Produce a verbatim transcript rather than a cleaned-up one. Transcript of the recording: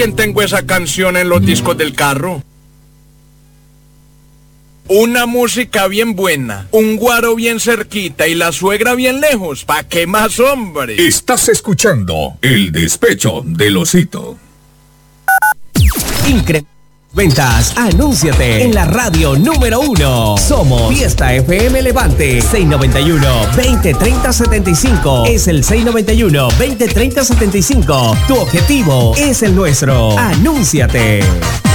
Tengo esa canción en los discos del carro. Una música bien buena, un guaro bien cerquita y la suegra bien lejos. ¿Pa' qué más, hombre? Estás escuchando El Despecho del Osito. Increíble. Ventas, anúnciate en la radio número uno. Somos Fiesta F M Levante. seis noventa y uno, veinte, treinta, setenta y cinco. Es el seis noventa y uno, veinte, treinta, setenta y cinco. Tu objetivo es el nuestro. Anúnciate.